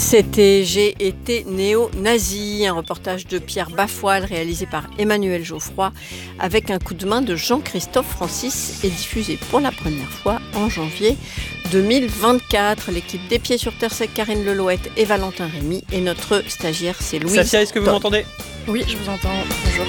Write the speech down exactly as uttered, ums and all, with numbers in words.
C'était J'ai été néo-nazi, un reportage de Pierre Bafoile réalisé par Emmanuel Geoffroy avec un coup de main de Jean-Christophe Francis et diffusé pour la première fois en janvier deux mille vingt-quatre. L'équipe des Pieds sur Terre, c'est Karine Lelouette et Valentin Rémy et notre stagiaire, c'est Louise. Safia, est-ce que vous Todd. m'entendez ? Oui, je vous entends. Bonjour.